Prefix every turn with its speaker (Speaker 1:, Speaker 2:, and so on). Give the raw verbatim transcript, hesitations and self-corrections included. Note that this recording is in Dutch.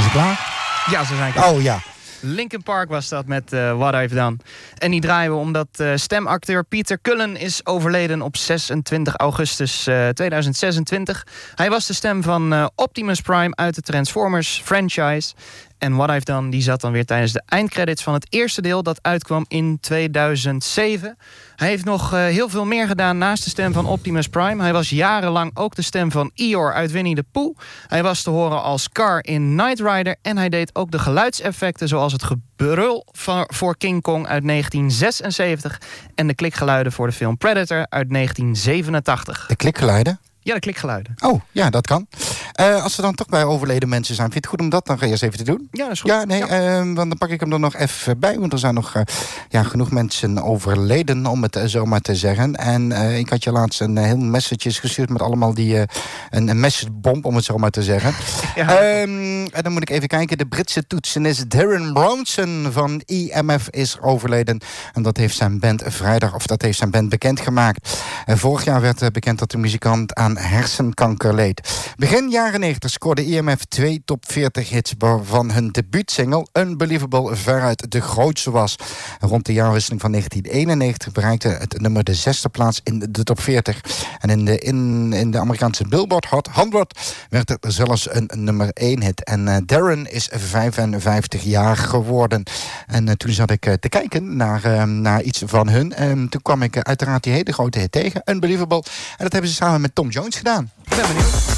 Speaker 1: ze klaar?
Speaker 2: Ja, ze zijn klaar.
Speaker 1: Oh ja.
Speaker 2: Linkin Park was dat met uh, What I've Done. En die draaien we omdat uh, stemacteur Peter Cullen is overleden op zesentwintig augustus uh, tweeduizend zesentwintig. Hij was de stem van uh, Optimus Prime uit de Transformers franchise. En What I've Done die zat dan weer tijdens de eindcredits van het eerste deel dat uitkwam in tweeduizend zeven. Hij heeft nog uh, heel veel meer gedaan naast de stem van Optimus Prime. Hij was jarenlang ook de stem van Eeyore uit Winnie the Pooh. Hij was te horen als Scar in Knight Rider. En hij deed ook de geluidseffecten zoals het gebrul voor King Kong uit negentien zesenzeventig... en de klikgeluiden voor de film Predator uit negentien zevenentachtig.
Speaker 1: De klikgeluiden?
Speaker 2: Ja, de klikgeluiden.
Speaker 1: Oh, ja, dat kan. Uh, als we dan toch bij overleden mensen zijn, vind je het goed om dat dan eerst even te doen?
Speaker 2: Ja, dat is goed.
Speaker 1: Ja, nee, ja. Uh, dan pak ik hem er nog even bij, want er zijn nog uh, ja, genoeg mensen overleden, om het uh, zo maar te zeggen. En uh, ik had je laatst een uh, heel messages gestuurd met allemaal die, uh, een, een messagebomb, om het zo maar te zeggen. Ja. Um, en dan moet ik even kijken. De Britse toetsenist Darren Brownson van I M F is overleden. En dat heeft zijn band vrijdag, of dat heeft zijn band bekendgemaakt. Uh, vorig jaar werd uh, bekend dat de muzikant aan hersenkanker leed. Begin jaren negentig scoorde I M F twee top veertig hits, waarvan hun debuutsingle Unbelievable veruit de grootste was. Rond de jaarwisseling van negentien eenennegentig bereikte het nummer de zesde plaats in de top veertig. En in de, in, in de Amerikaanse Billboard Hot honderd werd het zelfs een nummer één hit. En uh, Darren is vijfenvijftig jaar geworden. En uh, toen zat ik uh, te kijken naar, uh, naar iets van hun. En toen kwam ik uh, uiteraard die hele grote hit tegen, Unbelievable. En dat hebben ze samen met Tom Jones gedaan.
Speaker 2: Ik ben benieuwd.